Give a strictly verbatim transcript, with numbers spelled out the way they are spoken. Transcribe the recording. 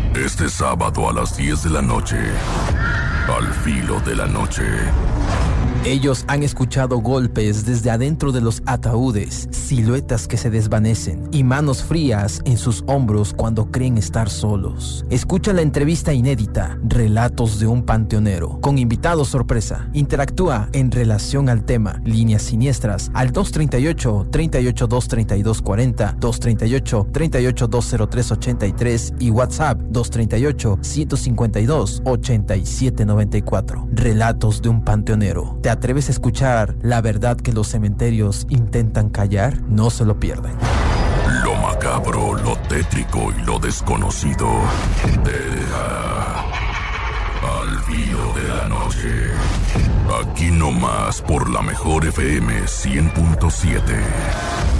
Este sábado a las diez de la noche, Al Filo de la Noche. Ellos han escuchado golpes desde adentro de los ataúdes, siluetas que se desvanecen y manos frías en sus hombros cuando creen estar solos. Escucha la entrevista inédita, Relatos de un Panteonero, con invitados sorpresa. Interactúa en relación al tema, Líneas Siniestras, al dos treinta y ocho, treinta y ocho, dos treinta y dos cuarenta, dos treinta y ocho, treinta y ocho, dos cero tres ochenta y tres y WhatsApp dos treinta y ocho, ciento cincuenta y dos, ochenta y siete noventa y cuatro. Relatos de un Panteonero. ¿Te atreves a escuchar la verdad que los cementerios intentan callar? No se lo pierdan. Lo macabro, lo tétrico y lo desconocido te deja Al Filo de la Noche. Aquí nomás por la mejor F M cien punto siete.